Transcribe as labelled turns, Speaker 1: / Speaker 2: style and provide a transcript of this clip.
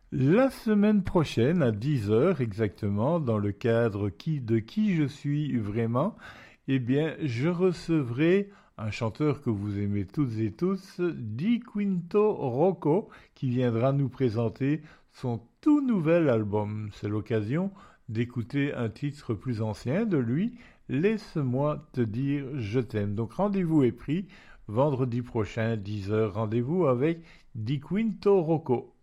Speaker 1: La semaine prochaine, à 10 heures exactement, dans le cadre de qui je suis vraiment, eh bien, je recevrai un chanteur que vous aimez toutes et tous, Di Quinto Rocco, qui viendra nous présenter son tout nouvel album. C'est l'occasion d'écouter un titre plus ancien de lui, Laisse-moi te dire je t'aime. Donc rendez-vous est pris, vendredi prochain, 10 heures, rendez-vous avec Di Quinto Rocco.